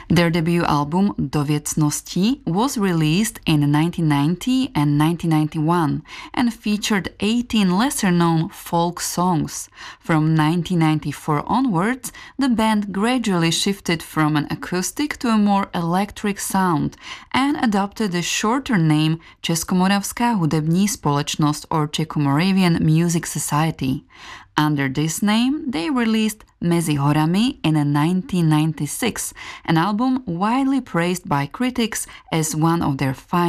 Their debut album Do Viecnosti was released in 1990 and 1991 and featured 18 lesser-known folk songs. From 1994 onwards, the band gradually shifted from an acoustic to a more electric sound and adopted the shorter name Českomoravská hudební společnost or Czech-Moravian Music Society. Under this name, they released Mezi horami in 1996, an album widely praised by critics as one of their finest